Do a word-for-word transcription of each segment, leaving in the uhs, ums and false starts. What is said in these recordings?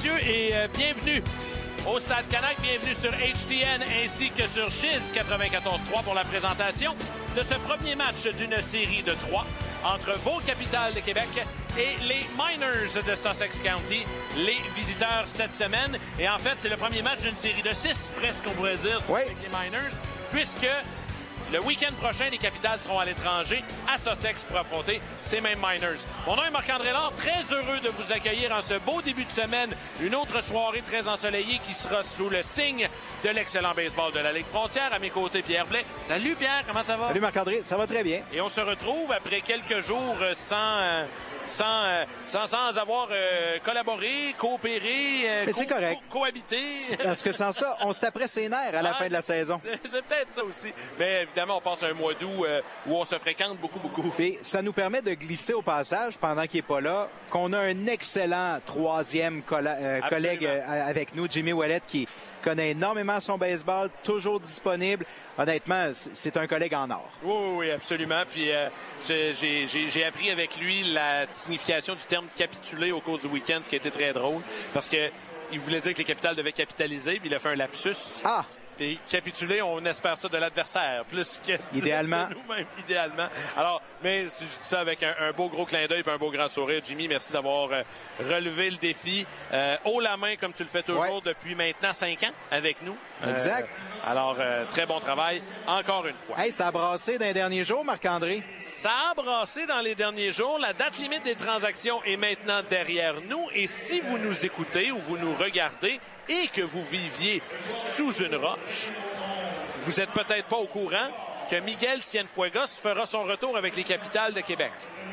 messieurs, et euh, bienvenue au Stade Canac. Bienvenue sur H T N ainsi que sur Chiz quatre-vingt-quatorze trois pour la présentation de ce premier match d'une série de trois entre vos capitales de Québec et les Miners de Sussex County, les visiteurs cette semaine. Et en fait, c'est le premier match d'une série de six, presque, on pourrait dire, oui. avec les Miners, puisque le week-end prochain, les Capitals seront à l'étranger, à Sussex, pour affronter ces mêmes Miners. Mon nom est Marc-André Lard, très heureux de vous accueillir en ce beau début de semaine. Une autre soirée très ensoleillée qui sera sous le signe de l'excellent baseball de la Ligue Frontière. À mes côtés, Pierre Blais. Salut Pierre, comment ça va? Salut Marc-André, ça va très bien. Et on se retrouve après quelques jours sans, euh, sans, euh, sans, sans avoir euh, collaboré, coopéré, euh, Mais c'est co- correct. Co- cohabité. Parce que sans ça, on se taperait ses nerfs à la Ah, fin de la saison. C'est, c'est peut-être ça aussi. Mais évidemment, on passe un mois d'août euh, où on se fréquente beaucoup, beaucoup. Et ça nous permet de glisser au passage, pendant qu'il n'est pas là, qu'on a un excellent troisième colla- euh, collègue euh, avec nous, Jimmy Ouellet, qui connaît énormément son baseball, toujours disponible. Honnêtement, c'est un collègue en or. Oui, oui, oui, absolument. Puis euh, j'ai, j'ai, j'ai appris avec lui la signification du terme capituler au cours du week-end, ce qui a été très drôle. Parce que il voulait dire que les Capitals devaient capitaliser, puis il a fait un lapsus. Ah! Et capituler, on espère ça de l'adversaire, plus que idéalement. de nous-mêmes, idéalement. Alors, mais je dis ça avec un, un beau gros clin d'œil et un beau grand sourire. Jimmy, merci d'avoir euh, relevé le défi euh, haut la main, comme tu le fais toujours, ouais. depuis maintenant cinq ans avec nous. Exact. Euh, alors, euh, très bon travail, encore une fois. Hey, ça a brassé dans les derniers jours, Marc-André. Ça a brassé dans les derniers jours. La date limite des transactions est maintenant derrière nous. Et si vous nous écoutez ou vous nous regardez et que vous viviez sous une roche, vous êtes peut-être pas au courant que Miguel Cienfuegos fera son retour avec les Capitals de Québec.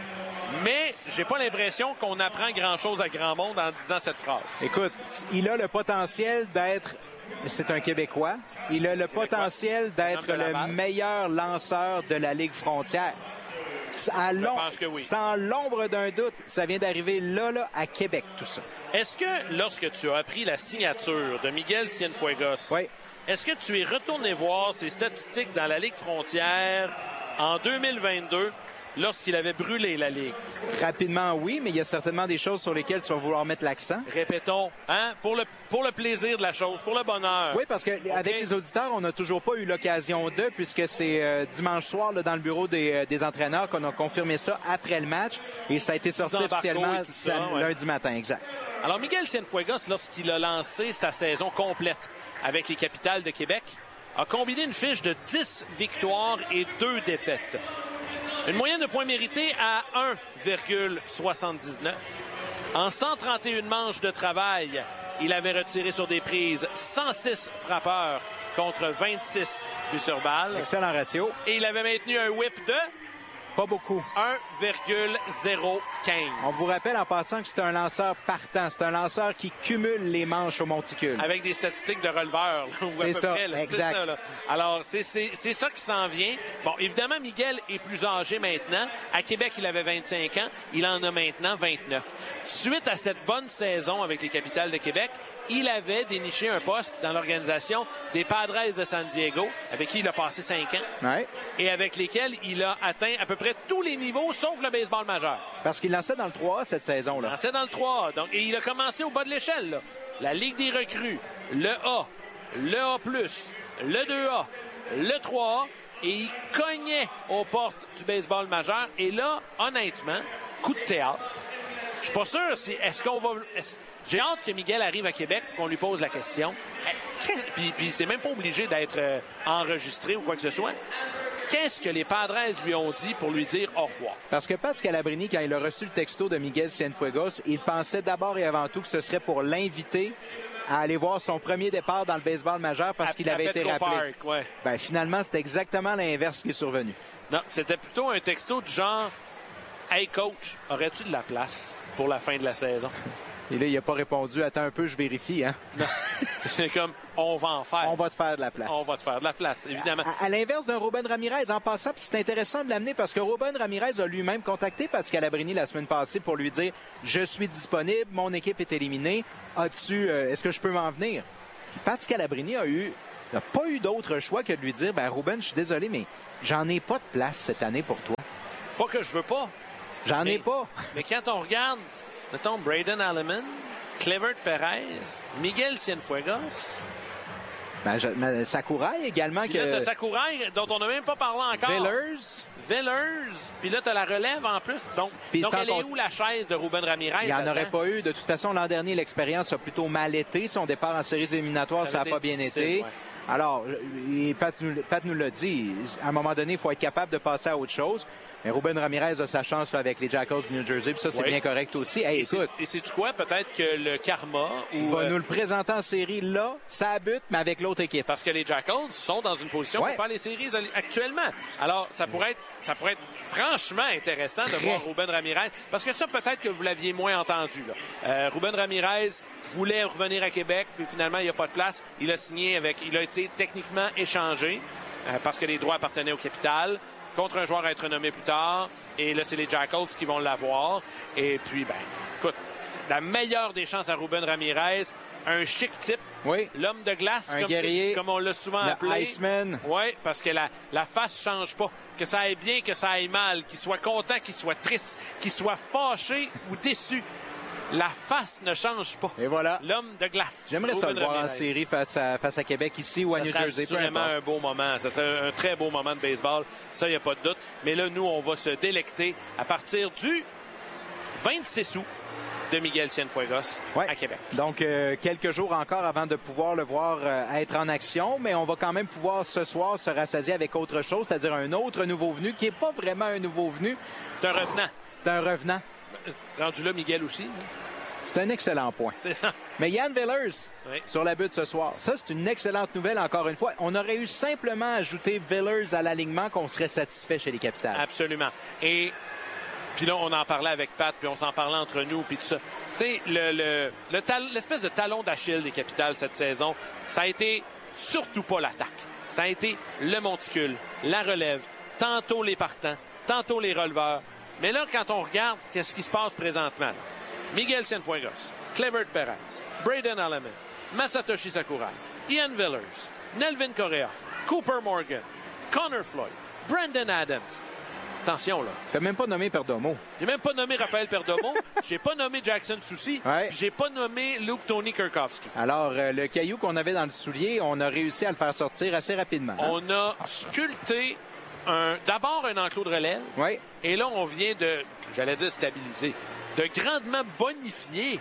Mais j'ai pas l'impression qu'on apprend grand-chose à grand monde en disant cette phrase. Écoute, il a le potentiel d'être... C'est un Québécois. Il a le Québécois. potentiel d'être le meilleur lanceur de la Ligue Frontière. À long... oui. Sans l'ombre d'un doute, ça vient d'arriver là, là, à Québec, tout ça. Est-ce que, lorsque tu as appris la signature de Miguel Cienfuegos, oui. est-ce que tu es retourné voir ses statistiques dans la Ligue Frontière en deux mille vingt-deux, lorsqu'il avait brûlé la Ligue? Rapidement, oui, mais il y a certainement des choses sur lesquelles tu vas vouloir mettre l'accent. Répétons, hein, pour le, pour le plaisir de la chose, pour le bonheur. Oui, parce qu'avec okay. les auditeurs, on n'a toujours pas eu l'occasion de, puisque c'est euh, dimanche soir là, dans le bureau des, euh, des entraîneurs qu'on a confirmé ça après le match, et ça a été sorti officiellement ça, ouais. lundi matin, exact. Alors, Miguel Cienfuegos, lorsqu'il a lancé sa saison complète avec les Capitals de Québec, a combiné une fiche de dix victoires et deux défaites. Une moyenne de points mérités à un virgule soixante-dix-neuf. En cent trente et une manches de travail, il avait retiré sur des prises cent six frappeurs contre vingt-six buts sur balle. Excellent ratio. Et il avait maintenu un whip de... Pas beaucoup. un virgule zéro quinze. On vous rappelle en passant que c'est un lanceur partant. C'est un lanceur qui cumule les manches au monticule. Avec des statistiques de releveur. Là, c'est, à peu ça, près, là. exact. C'est ça, là. Alors, c'est, c'est, c'est ça qui s'en vient. Bon, évidemment, Miguel est plus âgé maintenant. À Québec, il avait vingt-cinq ans. Il en a maintenant vingt-neuf. Suite à cette bonne saison avec les Capitals de Québec, il avait déniché un poste dans l'organisation des Padres de San Diego, avec qui il a passé cinq ans. Ouais. Et avec lesquels il a atteint à peu près tous les niveaux, sauf le baseball majeur. Parce qu'il lançait dans le trois A cette saison-là. Il lançait dans le trois A. Donc, et il a commencé au bas de l'échelle, là. La Ligue des recrues, le A, le A plus, le deux A, le trois A, et il cognait aux portes du baseball majeur. Et là, honnêtement, coup de théâtre. Je suis pas sûr si est-ce qu'on va. Est-ce, j'ai hâte que Miguel arrive à Québec pour qu'on lui pose la question. Puis, puis c'est même pas obligé d'être euh, enregistré ou quoi que ce soit. Qu'est-ce que les Padres lui ont dit pour lui dire au revoir? Parce que Pat Scalabrini, quand il a reçu le texto de Miguel Cienfuegos, il pensait d'abord et avant tout que ce serait pour l'inviter à aller voir son premier départ dans le baseball majeur parce à, qu'il avait été rappelé. Park, ouais. Ben, finalement, c'était exactement l'inverse qui est survenu. Non, c'était plutôt un texto du genre « Hey coach, aurais-tu de la place pour la fin de la saison? » Et là, il n'a pas répondu. Attends un peu, je vérifie. Hein? Non. C'est comme, on va en faire. On va te faire de la place. On va te faire de la place, évidemment. À, à, à l'inverse d'un Ruben Ramirez, en passant, puis c'est intéressant de l'amener parce que Ruben Ramirez a lui-même contacté Pat Scalabrini la semaine passée pour lui dire « Je suis disponible, mon équipe est éliminée. As-tu, euh, est-ce que je peux m'en venir? » Pat Scalabrini a eu, n'a pas eu d'autre choix que de lui dire « Ben Ruben, je suis désolé, mais j'en ai pas de place cette année pour toi. » Pas que je veux pas. J'en mais, ai pas. Mais quand on regarde... Mettons, Braden Alleman, Clever Perez, Miguel Cienfuegos. Ben, je, ben, Sakurai également. Puis que... là, t'as Sakurai, dont on n'a même pas parlé encore. Villers. Villers. Puis là, t'as la relève en plus. Donc, donc elle est où la chaise de Ruben Ramirez? Il n'y en aurait pas eu. De toute façon, l'an dernier, l'expérience a plutôt mal été. Son départ en séries éliminatoires, ça n'a pas bien été. Ouais. Alors, et Pat, Pat nous l'a dit, à un moment donné, il faut être capable de passer à autre chose. Mais Ruben Ramirez a sa chance là, avec les Jackals du New Jersey, puis ça, c'est oui. bien correct aussi. Hey, et écoute. Et c'est-tu quoi? Peut-être que le karma... Il ou va euh... nous le présenter en série là, ça bute, mais avec l'autre équipe. Parce que les Jackals sont dans une position ouais. pour faire les séries actuellement. Alors, ça pourrait être, ça pourrait être franchement intéressant Très. de voir Ruben Ramirez. Parce que ça, peut-être que vous l'aviez moins entendu. Là. Euh, Ruben Ramirez voulait revenir à Québec, puis finalement, il n'y a pas de place. Il a signé avec... Il a été techniquement échangé euh, parce que les droits appartenaient au Capital contre un joueur à être nommé plus tard. Et là, c'est les Jackals qui vont l'avoir. Et puis, ben, écoute, la meilleure des chances à Ruben Ramirez, un chic type, oui. l'homme de glace, un comme, guerrier, comme on l'a souvent le appelé. Iceman. Oui, parce que la, la face change pas. Que ça aille bien, que ça aille mal, qu'il soit content, qu'il soit triste, qu'il soit fâché ou déçu. La face ne change pas. Et voilà. L'homme de glace. J'aimerais ça le voir en série face à, face à Québec, ici ou à ça New Jersey. Ça serait vraiment un beau moment. Ça serait un très beau moment de baseball. Ça, il n'y a pas de doute. Mais là, nous, on va se délecter à partir du vingt-six août de Miguel Cienfuegos ouais. à Québec. Donc, euh, quelques jours encore avant de pouvoir le voir euh, être en action, mais on va quand même pouvoir ce soir se rassasier avec autre chose, c'est-à-dire un autre nouveau venu qui n'est pas vraiment un nouveau venu. C'est un revenant. C'est un revenant. Rendu là, Miguel aussi. C'est un excellent point. C'est ça. Mais Yann Villers, oui. sur la butte ce soir, ça, c'est une excellente nouvelle, encore une fois. On aurait eu simplement ajouté Villers à l'alignement qu'on serait satisfait chez les Capitals. Absolument. Et puis là, on en parlait avec Pat, puis on s'en parlait entre nous, puis tout ça. Tu sais, le, le, le tal, l'espèce de talon d'Achille des Capitals cette saison, ça a été surtout pas l'attaque. Ça a été le monticule, la relève, tantôt les partants, tantôt les releveurs. Mais là, quand on regarde qu'est-ce qui se passe présentement, là, Miguel Cienfuegos, Clever Perez, Braden Alleman, Masatoshi Sakurai, Ian Villers, Nelvin Correa, Cooper Morgan, Connor Floyd, Brandon Adams. Attention, là. T'as même pas nommé Perdomo. J'ai même pas nommé Raphaël Perdomo. J'ai pas nommé Jackson Soucy. Ouais. J'ai pas nommé Luke Tony Kurkowski. Alors, euh, le caillou qu'on avait dans le soulier, on a réussi à le faire sortir assez rapidement. Hein? On a sculpté un, d'abord un enclos de relève. Oui. Et là, on vient de, j'allais dire stabiliser, de grandement bonifier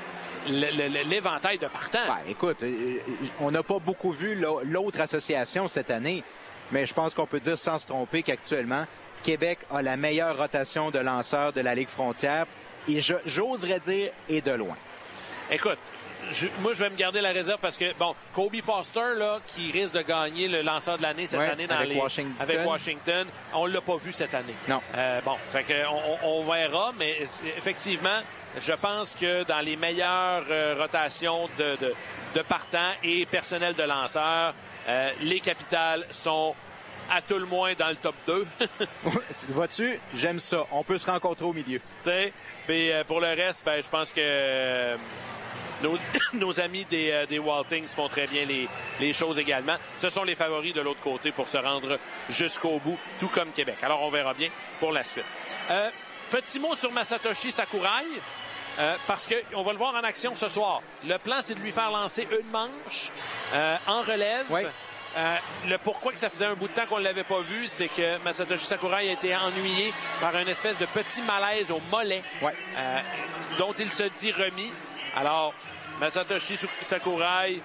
l'éventail de partants. Ben, écoute, on n'a pas beaucoup vu l'autre association cette année, mais je pense qu'on peut dire sans se tromper qu'actuellement, Québec a la meilleure rotation de lanceurs de la Ligue frontière et j'oserais dire et de loin. Écoute, je, moi, je vais me garder la réserve parce que, bon, Kobe Foster, là, qui risque de gagner le lanceur de l'année cette ouais, année dans avec, les, Washington. avec Washington, on ne l'a pas vu cette année. Non. Euh, bon, fait que on, on verra, mais effectivement, je pense que dans les meilleures euh, rotations de, de, de partants et personnel de lanceurs, euh, les Capitals sont à tout le moins dans le top deux. Vois-tu, j'aime ça. On peut se rencontrer au milieu. Puis euh, pour le reste, ben, je pense que euh, nos, nos amis des, euh, des Wild Things font très bien les, les choses également. Ce sont les favoris de l'autre côté pour se rendre jusqu'au bout, tout comme Québec. Alors, on verra bien pour la suite. Euh, petit mot sur Masatoshi Sakurai. Euh, parce qu'on va le voir en action ce soir. Le plan, c'est de lui faire lancer une manche euh, en relève. Oui. Euh, le pourquoi que ça faisait un bout de temps qu'on ne l'avait pas vu, c'est que Masatoshi Sakurai a été ennuyé par une espèce de petit malaise au mollet, ouais. euh, dont il se dit remis. Alors, Masatoshi Sakurai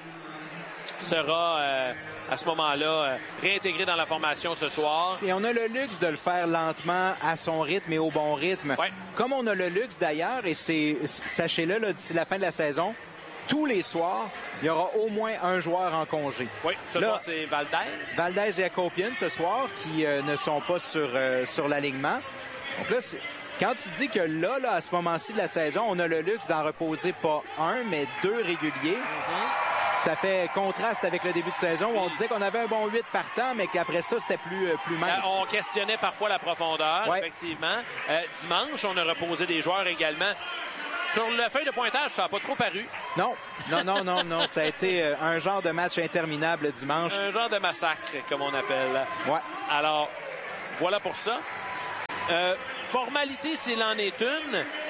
sera euh, à ce moment-là euh, réintégré dans la formation ce soir. Et on a le luxe de le faire lentement, à son rythme et au bon rythme. Ouais. Comme on a le luxe d'ailleurs, et c'est sachez-le, là, d'ici la fin de la saison, tous les soirs, il y aura au moins un joueur en congé. Oui, ce là, soir, c'est Valdez. Valdez et Akopian, ce soir, qui euh, ne sont pas sur, euh, sur l'alignement. Donc là, quand tu dis que là, là, à ce moment-ci de la saison, on a le luxe d'en reposer pas un, mais deux réguliers, mm-hmm. ça fait contraste avec le début de saison où on disait qu'on avait un bon huit partants, mais qu'après ça, c'était plus, euh, plus mince. Euh, on questionnait parfois la profondeur, ouais. effectivement. Euh, dimanche, on a reposé des joueurs également. Sur la feuille de pointage, ça n'a pas trop paru. Non, non, non, non, non. Ça a été un genre de match interminable dimanche. Un genre de massacre, comme on appelle. Ouais. Alors, voilà pour ça. Euh, formalité, s'il en est une,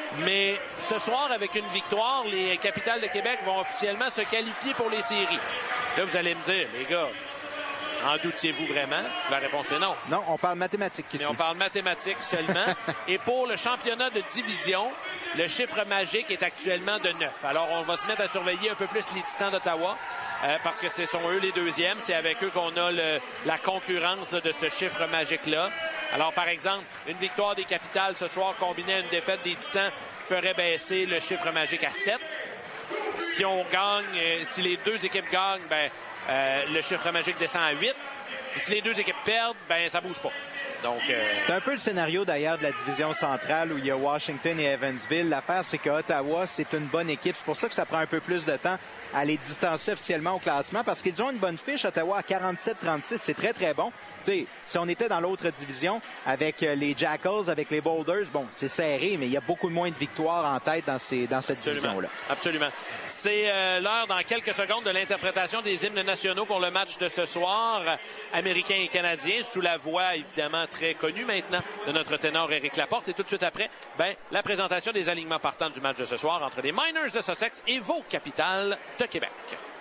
Mais ce soir, avec une victoire, les Capitals de Québec vont officiellement se qualifier pour les séries. Là, vous allez me dire, les gars, en doutiez-vous vraiment? La réponse est non. Non, on parle mathématiques ici. Mais on parle mathématiques seulement. Et pour le championnat de division, le chiffre magique est actuellement de neuf. Alors, on va se mettre à surveiller un peu plus les Titans d'Ottawa euh, parce que ce sont eux les deuxièmes. C'est avec eux qu'on a le, la concurrence de ce chiffre magique-là. Alors, par exemple, une victoire des Capitals ce soir combinée à une défaite des Titans ferait baisser le chiffre magique à sept. Si on gagne, euh, si les deux équipes gagnent, ben Euh, le chiffre magique descend à huit. Et si les deux équipes perdent, ben ça bouge pas. Donc, euh... c'est un peu le scénario d'ailleurs de la division centrale où il y a Washington et Evansville. L'affaire, c'est qu'Ottawa, c'est une bonne équipe. C'est pour ça que ça prend un peu plus de temps à les distancer officiellement au classement parce qu'ils ont une bonne fiche. Ottawa à quarante-sept trente-six, c'est très, très bon. Tu sais, si on était dans l'autre division avec les Jackals, avec les Boulders, bon, c'est serré, mais il y a beaucoup moins de victoires en tête dans, ces, dans cette division-là. Absolument. C'est euh, l'heure dans quelques secondes de l'interprétation des hymnes nationaux pour le match de ce soir, américain et canadien, sous la voix, évidemment, très connue maintenant de notre ténor Éric Laporte. Et tout de suite après, ben, la présentation des alignements partants du match de ce soir entre les Miners de Sussex et vos Capitals de Québec.